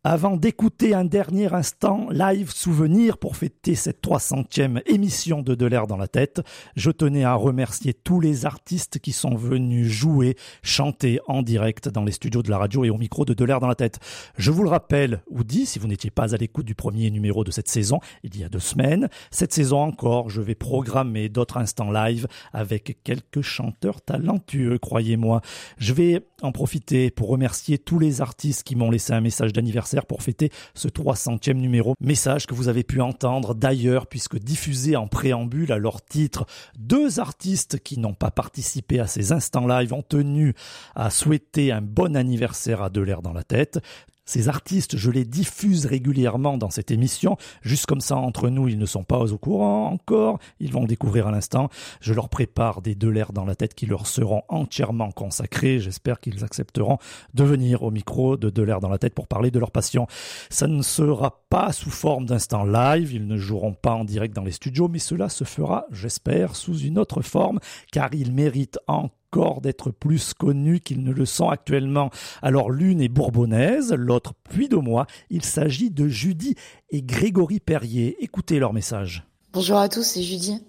Avant d'écouter un dernier instant live souvenir pour fêter cette 300e émission de l'air dans la tête, je tenais à remercier tous les artistes qui sont venus jouer, chanter en direct dans les studios de la radio et au micro de l'air dans la tête. Je vous le rappelle, ou dis, si vous n'étiez pas à l'écoute du premier numéro de cette saison, il y a 2 semaines, cette saison encore, je vais programmer d'autres instants live avec quelques chanteurs talentueux, croyez-moi. Je vais en profiter pour remercier tous les artistes qui m'ont laissé un message d'anniversaire pour fêter ce 300e numéro. Message que vous avez pu entendre d'ailleurs puisque diffusé en préambule à leur titre. 2 artistes qui n'ont pas participé à ces instants live ont tenu à souhaiter un bon anniversaire à De l'air dans la tête. Ces artistes, je les diffuse régulièrement dans cette émission. Juste comme ça, entre nous, ils ne sont pas au courant encore. Ils vont découvrir à l'instant. Je leur prépare des De l'air dans la tête qui leur seront entièrement consacrés. J'espère qu'ils accepteront de venir au micro de l'air dans la tête pour parler de leur passion. Ça ne sera pas sous forme d'instant live. Ils ne joueront pas en direct dans les studios, mais cela se fera, j'espère, sous une autre forme, car ils méritent encore d'être plus connus qu'ils ne le sont actuellement. Alors l'une est bourbonnaise, l'autre puy-de-Dômois. Il s'agit de Judy et Grégory Perrier. Écoutez leur message. Bonjour à tous, c'est Judy.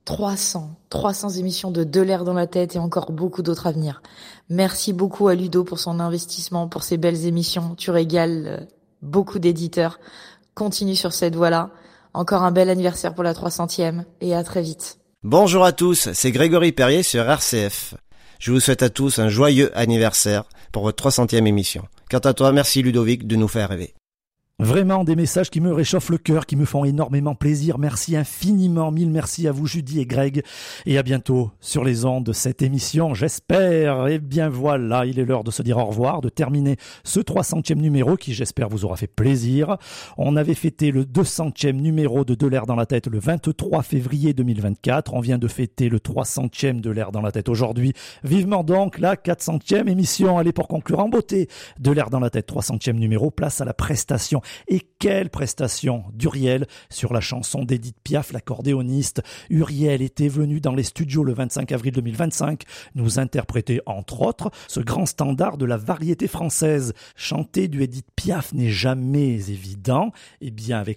300 émissions de l'air dans la tête et encore beaucoup d'autres à venir. Merci beaucoup à Ludo pour son investissement, pour ses belles émissions. Tu régales beaucoup d'éditeurs. Continue sur cette voie-là. Encore un bel anniversaire pour la 300e et à très vite. Bonjour à tous, c'est Grégory Perrier sur RCF. Je vous souhaite à tous un joyeux anniversaire pour votre 300e émission. Quant à toi, merci Ludovic de nous faire rêver. Vraiment des messages qui me réchauffent le cœur, qui me font énormément plaisir. Merci infiniment, 1000 merci à vous Judy et Greg. Et à bientôt sur les ondes de cette émission, j'espère. Et bien voilà, il est l'heure de se dire au revoir, de terminer ce 300e numéro qui j'espère vous aura fait plaisir. On avait fêté le 200e numéro de l'air dans la tête le 23 février 2024. On vient de fêter le 300e de l'air dans la tête aujourd'hui. Vivement donc la 400e émission. Allez, pour conclure en beauté de l'air dans la tête, 300e numéro, place à la prestation. Et quelle prestation d'Uriel sur la chanson d'Edith Piaf, l'accordéoniste. Uriel était venu dans les studios le 25 avril 2025 nous interpréter entre autres ce grand standard de la variété française. Chanter du Edith Piaf n'est jamais évident. Et bien avec